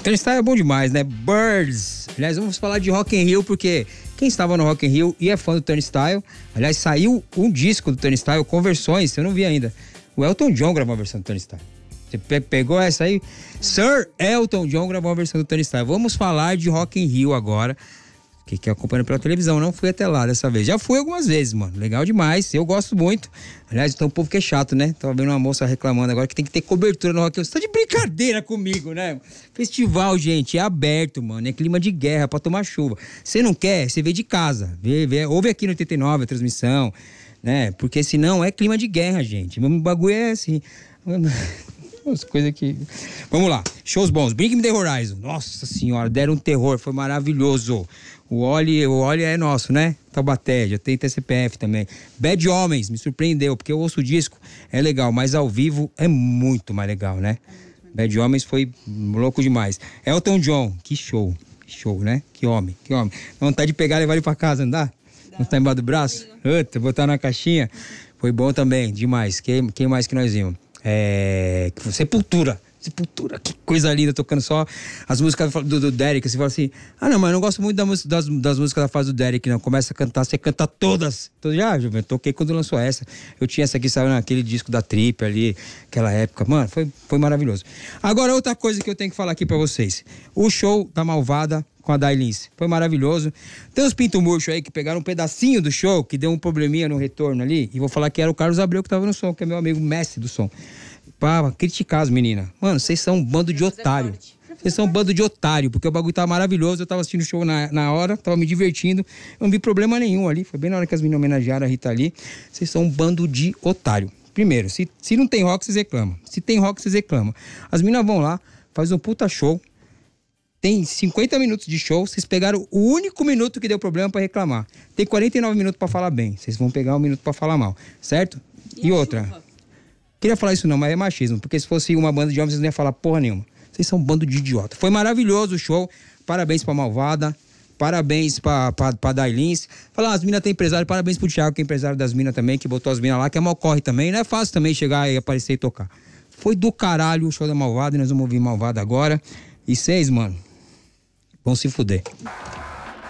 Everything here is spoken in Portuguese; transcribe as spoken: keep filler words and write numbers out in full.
Turnstile é bom demais, né? Birds. Aliás, vamos falar de Rock in Rio, porque quem estava no Rock in Rio e é fã do Turnstile, aliás, saiu um disco do Turnstile com versões, eu não vi ainda. O Elton John gravou uma versão do Turnstile. Você pe- pegou essa aí? Sir Elton John gravou uma versão do Turnstile. Vamos falar de Rock in Rio agora. Que, que acompanha pela televisão, não fui até lá dessa vez. Já fui algumas vezes, mano. Legal demais, eu gosto muito. Aliás, então o povo que é chato, né? Tava vendo uma moça reclamando agora que tem que ter cobertura no Rock in Rio. Você tá de brincadeira comigo, né? Festival, gente, é aberto, mano. É clima de guerra pra tomar chuva. Você não quer, você vê de casa. Vê, vê, ouve aqui no oitenta e nove a transmissão, né? Porque senão é clima de guerra, gente. O bagulho é assim... As coisas que... Vamos lá, shows bons. Bring Me The Horizon. Nossa senhora, deram um terror, foi maravilhoso. O Oli, o Oli é nosso, né? Taubaté, já tem T C P F também. Bad Homens, me surpreendeu, porque eu ouço o disco, é legal, mas ao vivo é muito mais legal, né? Bad Homens foi louco demais. Elton John, que show, que show, né? Que homem, que homem. Dá vontade de pegar e levar ele pra casa, andar? Não tá embaixo do braço? Uta, botar na caixinha. Foi bom também, demais. Quem, quem mais que nós vimos? É... Sepultura. Sepultura, que coisa linda, tocando só as músicas do, do Derek. Você fala assim, ah não, mas eu não gosto muito da, das, das músicas da fase do Derek, não. Começa a cantar, você canta todas. Então, já, eu toquei quando lançou essa. Eu tinha essa aqui, saiu naquele disco da Trip ali, aquela época. Mano, foi, foi maravilhoso. Agora, outra coisa que eu tenho que falar aqui pra vocês. O show da Malvada com a Dailins. Foi maravilhoso. Tem uns pinto murcho aí que pegaram um pedacinho do show, que deu um probleminha no retorno ali. E vou falar que era o Carlos Abreu que tava no som, que é meu amigo mestre do som. Pra criticar as meninas. Mano, vocês são um bando de otário. Vocês são um bando de otário, porque o bagulho tava maravilhoso. Eu tava assistindo o show na, na hora, tava me divertindo. Eu não vi problema nenhum ali. Foi bem na hora que as meninas homenagearam a Rita ali. Vocês são um bando de otário. Primeiro, se, se não tem rock, vocês reclamam. Se tem rock, vocês reclamam. As meninas vão lá, faz um puta show. Tem cinquenta minutos de show, vocês pegaram o único minuto que deu problema pra reclamar. Tem quarenta e nove minutos pra falar bem. Vocês vão pegar um minuto pra falar mal, certo? E, e outra... Chuva? Queria falar isso não, mas é machismo. Porque se fosse uma banda de homens, vocês não iam falar porra nenhuma. Vocês são um bando de idiota. Foi maravilhoso o show. Parabéns pra Malvada. Parabéns pra, pra, pra Dailins. Falar, as minas têm empresário. Parabéns pro Thiago, que é empresário das minas também, que botou as minas lá, que é mal corre também. Não é fácil também chegar e aparecer e tocar. Foi do caralho o show da Malvada. E nós vamos ouvir Malvada agora. E vocês, mano, vão se fuder.